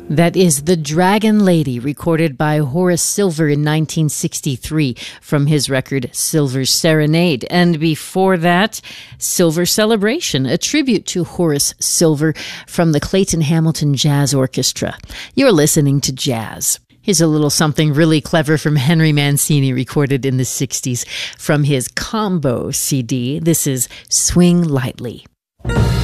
That is The Dragon Lady, recorded by Horace Silver in 1963 from his record Silver's Serenade. And before that, Silver Celebration, a tribute to Horace Silver from the Clayton Hamilton Jazz Orchestra. You're listening to Jazz. Here's a little something really clever from Henry Mancini, recorded in the 60s from his Combo CD. This is Swing Lightly.